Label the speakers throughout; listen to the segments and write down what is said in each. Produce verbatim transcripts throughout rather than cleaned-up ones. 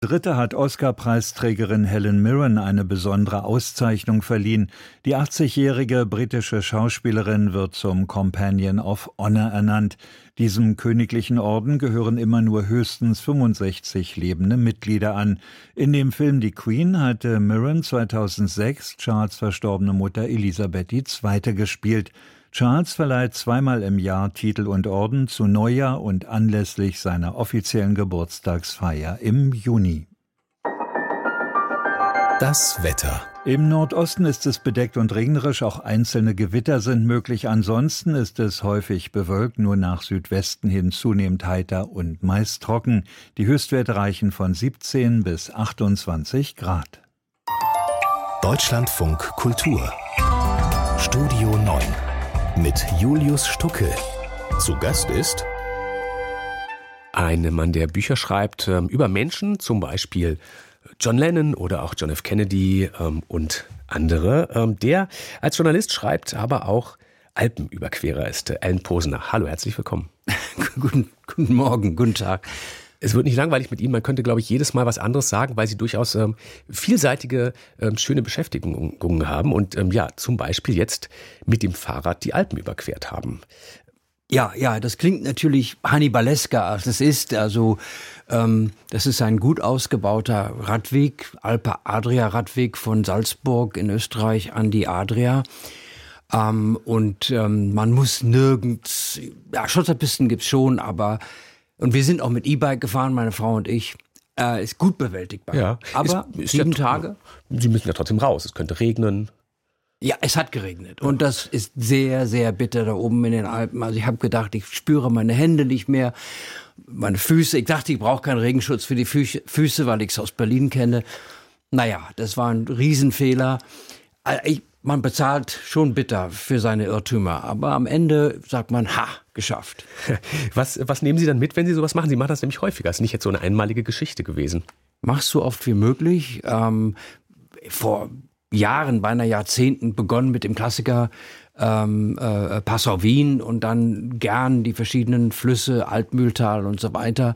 Speaker 1: Dritte hat Oscar-Preisträgerin Helen Mirren eine besondere Auszeichnung verliehen. Die achtzigjährige britische Schauspielerin wird zum Companion of Honor ernannt. Diesem königlichen Orden gehören immer nur höchstens fünfundsechzig lebende Mitglieder an. In dem Film Die Queen hatte Mirren zweitausendsechs Charles' verstorbene Mutter Elisabeth die Zweite gespielt. Charles verleiht zweimal im Jahr Titel und Orden zu Neujahr und anlässlich seiner offiziellen Geburtstagsfeier im Juni.
Speaker 2: Das Wetter.
Speaker 1: Im Nordosten ist es bedeckt und regnerisch, auch einzelne Gewitter sind möglich. Ansonsten ist es häufig bewölkt, nur nach Südwesten hin zunehmend heiter und meist trocken. Die Höchstwerte reichen von siebzehn bis achtundzwanzig Grad.
Speaker 2: Deutschlandfunk Kultur. Studio neun. Mit Julius Stucke. Zu Gast ist
Speaker 3: ein Mann, der Bücher schreibt ähm, über Menschen, zum Beispiel John Lennon oder auch John F. Kennedy ähm, und andere. Ähm, der als Journalist schreibt, aber auch Alpenüberquerer ist. Alan Posner. Hallo, herzlich willkommen.
Speaker 4: guten, guten Morgen, guten Tag.
Speaker 3: Es wird nicht langweilig mit Ihnen. Man könnte, glaube ich, jedes Mal was anderes sagen, weil Sie durchaus ähm, vielseitige, ähm, schöne Beschäftigungen haben und ähm, ja, zum Beispiel jetzt mit dem Fahrrad die Alpen überquert haben.
Speaker 4: Ja, ja, das klingt natürlich hannibalesker, als es ist. Also ähm, das ist ein gut ausgebauter Radweg, Alpe-Adria-Radweg von Salzburg in Österreich an die Adria. Ähm, und ähm, man muss nirgends, ja, Schotterpisten gibt's schon, aber und wir sind auch mit E-Bike gefahren, meine Frau und ich. Äh, ist gut bewältigbar.
Speaker 3: Ja.
Speaker 4: Aber
Speaker 3: ist, ist
Speaker 4: sieben
Speaker 3: ja,
Speaker 4: Tage.
Speaker 3: Sie müssen ja trotzdem raus. Es könnte regnen.
Speaker 4: Ja, es hat geregnet. Und das ist sehr, sehr bitter da oben in den Alpen. Also ich habe gedacht, ich spüre meine Hände nicht mehr, meine Füße. Ich dachte, ich brauche keinen Regenschutz für die Fü- Füße, weil ich es aus Berlin kenne. Naja, das war ein Riesenfehler. Ich, man bezahlt schon bitter für seine Irrtümer. Aber am Ende sagt man, ha, geschafft.
Speaker 3: Was, was nehmen Sie dann mit, wenn Sie sowas machen? Sie machen das nämlich häufiger. Das ist nicht jetzt so eine einmalige Geschichte gewesen.
Speaker 4: Mach's so oft wie möglich. Ähm, vor Jahren, beinahe Jahrzehnten begonnen mit dem Klassiker ähm, äh, Passau-Wien und dann gern die verschiedenen Flüsse, Altmühltal und so weiter.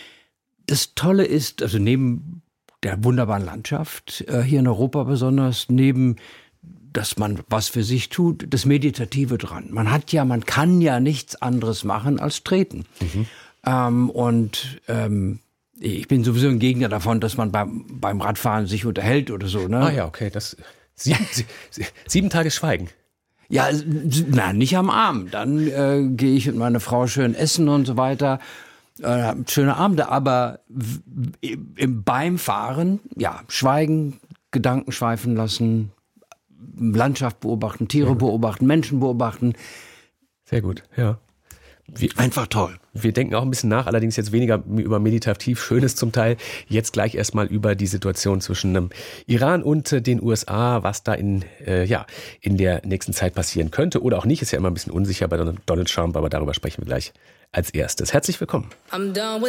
Speaker 4: Das Tolle ist, also neben der wunderbaren Landschaft, äh, hier in Europa besonders, neben dass man was für sich tut, das Meditative dran. Man hat ja, man kann ja nichts anderes machen als treten. Mhm. Ähm, und ähm, ich bin sowieso ein Gegner davon, dass man beim, beim Radfahren sich unterhält oder so. Ne?
Speaker 3: Ah ja, okay. Das, sieben, sieben Tage Schweigen.
Speaker 4: Ja, na, nicht am Abend. Dann äh, gehe ich mit meiner Frau schön essen und so weiter. Äh, schöne Abende. Aber w- w- beim Fahren, ja, schweigen, Gedanken schweifen lassen, Landschaft beobachten, Tiere beobachten, Menschen beobachten.
Speaker 3: Sehr gut, ja. Wir,
Speaker 4: Einfach toll.
Speaker 3: Wir denken auch ein bisschen nach, allerdings jetzt weniger über meditativ Schönes zum Teil. Jetzt gleich erstmal über die Situation zwischen dem Iran und äh, den U S A, was da in, äh, ja, in der nächsten Zeit passieren könnte oder auch nicht. Ist ja immer ein bisschen unsicher bei Donald Trump, aber darüber sprechen wir gleich als erstes. Herzlich willkommen.